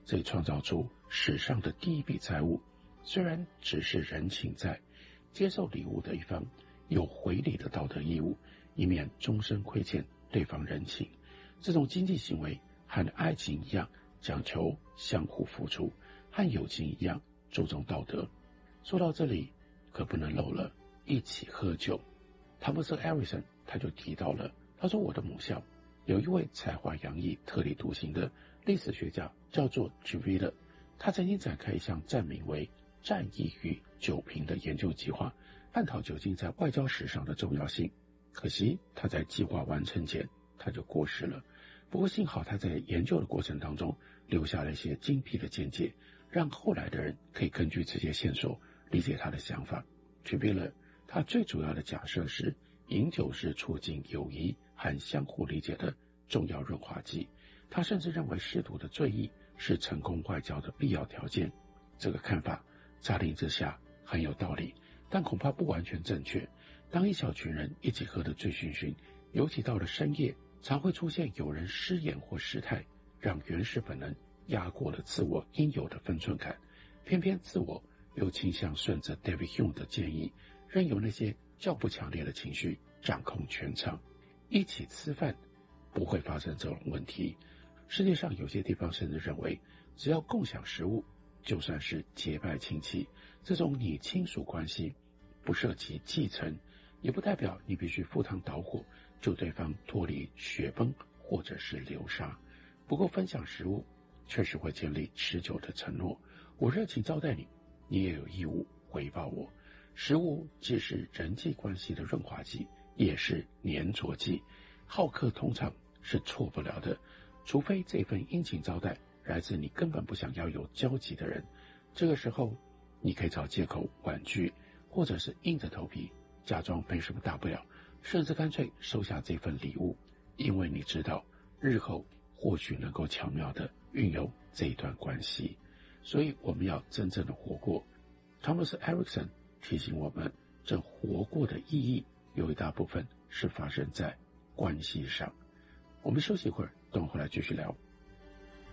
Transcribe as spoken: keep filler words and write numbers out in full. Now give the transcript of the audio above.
这也创造出史上的第一笔债务。虽然只是人情债，接受礼物的一方有回礼的道德义务，以免终身亏欠对方人情。这种经济行为和爱情一样，讲求相互付出，和友情一样注重道德。说到这里，可不能漏了一起喝酒。汤姆斯·艾瑞森他就提到了，他说我的母校有一位才华洋溢、特立独行的历史学家，叫做 Juvila。 他曾经展开一项站名为战役与酒瓶的研究计划，探讨酒精在外交史上的重要性。可惜他在计划完成前他就过世了。不过幸好他在研究的过程当中留下了一些精辟的见解，让后来的人可以根据这些线索理解他的想法。Juvila他最主要的假设是，饮酒是促进友谊和相互理解的重要润滑剂。他甚至认为适度的醉意是成功外交的必要条件。这个看法乍听之下很有道理，但恐怕不完全正确。当一小群人一起喝得醉醺醺，尤其到了深夜，常会出现有人失言或失态，让原始本能压过了自我应有的分寸感。偏偏自我又倾向顺着 David Hume 的建议，任由那些较不强烈的情绪掌控全场。一起吃饭不会发生这种问题。世界上有些地方甚至认为，只要共享食物就算是结拜亲戚。这种你亲属关系不涉及继承，也不代表你必须赴汤蹈火救对方脱离雪崩或者是流沙。不过分享食物确实会建立持久的承诺。我热情招待你，你也有义务回报我。食物既是人际关系的润滑剂，也是粘着剂。好客通常是错不了的，除非这份殷勤招待来自你根本不想要有交集的人。这个时候你可以找借口婉拒，或者是硬着头皮假装没什么大不了，甚至干脆收下这份礼物，因为你知道日后或许能够巧妙地运用这一段关系。所以我们要真正的活过。汤姆斯·艾瑞森提醒我们，这活过的意义有一大部分是发生在关系上。我们休息一会儿，等会儿回来继续聊。